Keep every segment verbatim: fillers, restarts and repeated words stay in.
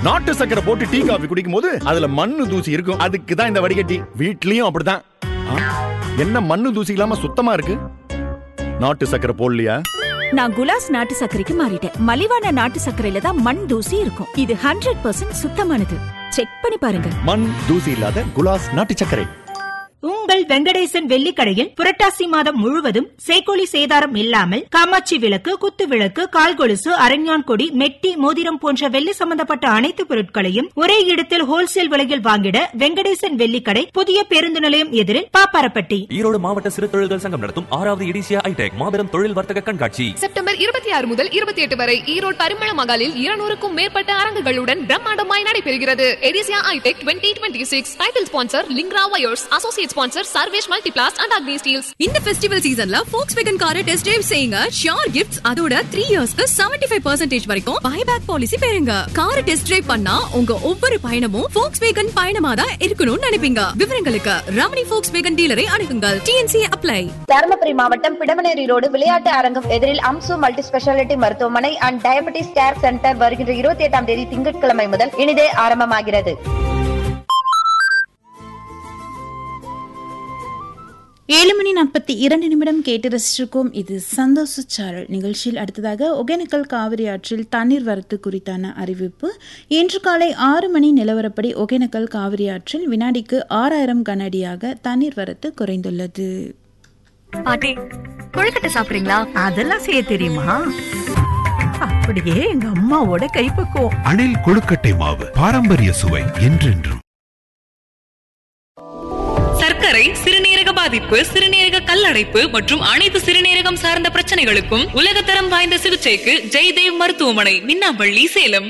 நாட்டு சக்கரை போட்டு டீ காபி குடிக்கும் போது அதுல மண்ணு தூசி இருக்கும். அதுக்கு தான் இந்த வடிகட்டி. வீட்லயும் அப்படிதான். என்ன மண்ணு தூசி இல்லாம சுத்தமா இருக்கு? நாட்டு சக்கரை போடலையா? நான் குலாஸ் நாட்டு சர்க்கரைக்கு மாறிட்டேன். மலிவான நாட்டு சர்க்கரையில தான் மண் தூசி இருக்கும். இது ஹண்ட்ரட் பர்சன்ட் சுத்தமானது. செக் பண்ணி பாருங்க. மண் தூசி இல்லாத குலாஸ் நாட்டு சர்க்கரை. உங்கள் வெங்கடேசன் வெள்ளிக்கடையில் புரட்டாசி மாதம் முழுவதும் சேக்கோலி சேதாரம் இல்லாமல் காமாட்சி விளக்கு, குத்து விளக்கு, கால் கொலுசு, அரஞ்ஞான் கொடி, மெட்டி, மோதிரம் போன்ற வெள்ளி சம்பந்தப்பட்ட அனைத்து பொருட்களையும் ஒரே இடத்தில் ஹோல்சேல் விலையில் வாங்கிட வெங்கடேசன் வெள்ளிக்கடை, புதிய பேருந்து நிலையம் எதிரில், பாப்பாரப்பட்டி. ஈரோடு மாவட்ட சிறு தொழில்கள் சங்கம் நடத்தும் ஆறாவது எடிசியா ஐடெக் மாபெரும் தொழில் வர்த்தக கண்காட்சி செப்டம்பர் இருபத்தி ஆறு முதல் இருபத்தி எட்டு வரை ஈரோடு பரிமள மகாலில் இருநூறுக்கும் மேற்பட்ட அரங்குகளுடன் பிரம்மாண்டமாய் நடைபெறுகிறது. எடிசியா ஐடெக் twenty twenty six title sponsor லிங்க்ரா wires, associate sponsor Sarvesh Multiplast and Agni Steeles. இந்த ஃபெஸ்டிவல் சீசன்ல Volkswagen காரை டெஸ்ட் டிரைவ் செய்யுங்க. ஷியோர் கிஃப்ட்ஸ், அதோட த்ரீ இயர்ஸ்க்கு செவன்டி ஃபைவ் பர்சன்டேஜ் வரைக்கும் பைபேக் பாலிசி பெறுங்க. காரை டெஸ்ட் டிரைவ் பண்ணா உங்க ஒவ்வொரு பயணமும் Volkswagen பயணமா தான் இருக்கணும்னு நினைப்பீங்க. விவரங்களுக்கு Ramani Volkswagen டீலரை அணுகுங்கள். DNC apply. Dharmapuri மாவட்டம் பிடமனேரி ரோடு விளையாட்டு அரங்கம் எதிரில் அம்சு மல்டி ஸ்பெஷாலிட்டி மருத்துவமனை அண்ட் டயபெட்டிஸ் கேர் சென்டர் வருகின்ற இருபத்தி எட்டாம் தேதி திங்கட்கிழமை முதல் இனிதே ஆரம்பமாகிறது. ஏழு மணி நாற்பத்தி இரண்டு நிமிடம் கேட்டு ரசிச்சிருக்கோம். இது சந்தோஷ சாரல் நிகழ்ச்சியில் அடுத்ததாக ஒகேனக்கல் காவிரி ஆற்றில் தண்ணீர் வரத்து குறித்தான அறிவிப்பு. இன்று காலை ஆறு மணி நிலவரப்படி ஒகேனக்கல் காவிரி ஆற்றில் வினாடிக்கு ஆறாயிரம் கனஅடியாக தண்ணீர் வரத்து குறைந்துள்ளது. பாட்டி, கொழுக்கட்டை சாப்பிடுறீங்களா? அதெல்லாம் செய்ய தெரியுமா? அப்படியே எங்க அம்மாவோட கைப்பக்குவம். அணில் கொழுக்கட்டை மாவு, பாரம்பரிய சுவை என்றென்றும். சர்க்கரை, சிறுநீரக பாதிப்பு, சிறுநீரக கல்லடைப்பு மற்றும் அனைத்து சிறுநீரகம் சார்ந்த பிரச்சனைகளுக்கும் உலகத்தரம் வாய்ந்த சிகிச்சைக்கு ஜெய்தேவ் மருத்துவமனை, மின்னாம்பள்ளி, சேலம்.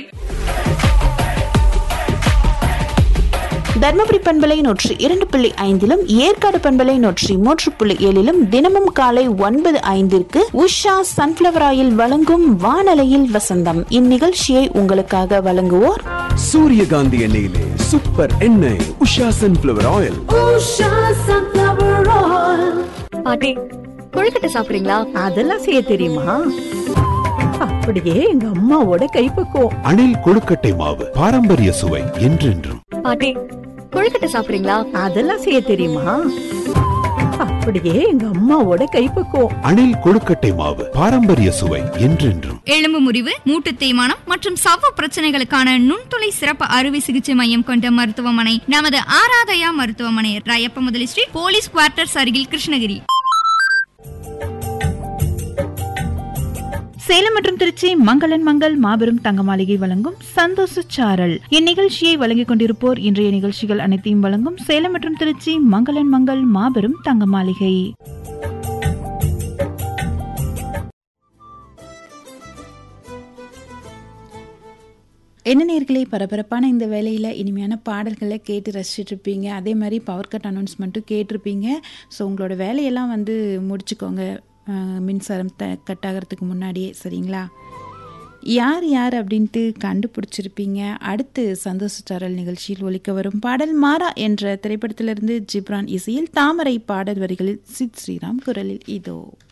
தர்மபுரி பண்பலை நூற்றி இரண்டு புள்ளி ஐந்திலும் ஏற்காடு பண்பலை நூற்றி மூன்று புள்ளி ஏழிலும் தினமும் காலை ஒன்பது ஐந்திற்கு உஷா சன்ஃபிளவர் ஆயில் வழங்கும் வானலையில் வசந்தம். இந்நிகழ்ச்சியை உங்களுக்காக வழங்குவோர் சூரியகாந்தி எண்ணெயிலே சூப்பர் எண்ணெய் உஷா சன்ஃபிளவர் ஆயில். பாட்டி, கொழுக்கட்டை சாப்பிடுறீங்களா? அதெல்லாம் செய்ய தெரியுமா? அப்படியே எங்க அம்மாவோட கைப்பக்குவம். அணில் கொழுக்கட்டை மாவு, பாரம்பரிய சுவை என்றென்றும். பாட்டி, கொழுக்கட்டை சாப்பிடுறீங்களா? அதெல்லாம் செய்ய தெரியுமா? அப்படியே எங்க அம்மாவோட கைப்பக்குவம். அணில் கொழுக்கட்டை மாவு, பாரம்பரிய சுவை என்றென்றும். எலும்பு முறிவு, மூட்டு தேய்மானம் மற்றும் சவ்வு பிரச்சனைகளுக்கான நுண்துளை சிறப்பு அறுவை சிகிச்சை மையம் கொண்ட மருத்துவமனை நமது ஆராதயா மருத்துவமனை, ராயப்ப முதலி ஸ்ட்ரீட், போலீஸ் குவார்டர்ஸ் அருகில், கிருஷ்ணகிரி. சேலம் மற்றும் திருச்சி மங்களன் மங்கள் மாபெரும் தங்க மாளிகை வழங்கும் சந்தோஷ சாரல். இந்நிகழ்ச்சியை வழங்கிக் கொண்டிருப்போர் இன்றைய நிகழ்ச்சிகள் அனைத்தையும் வழங்கும் சேலம் மற்றும் திருச்சி மங்களன் மங்கள் மாபெரும் தங்க மாளிகை. என்ன நேயர்களே, பரபரப்பான இந்த வேலையில் இனிமையான பாடல்களை கேட்டு ரசிச்சுட்டு இருப்பீங்க. அதே மாதிரி பவர் கட் அனௌன்ஸ்மெண்ட்டும் கேட்டிருப்பீங்க. ஸோ உங்களோட வேலையெல்லாம் வந்து முடிச்சுக்கோங்க மின்சாரம் த கட் ஆகிறதுக்கு முன்னாடியே, சரிங்களா? யார் யார் அப்படின்ட்டு கண்டுபிடிச்சிருப்பீங்க. அடுத்து சந்தோஷ சாரல் நிகழ்ச்சியில் ஒலிக்க வரும் பாடல் மாறா என்ற திரைப்படத்திலிருந்து ஜிப்ரான் இசையில் தாமரை பாடல் வரிகளில் சித் ஸ்ரீராம் குரலில் இதோ.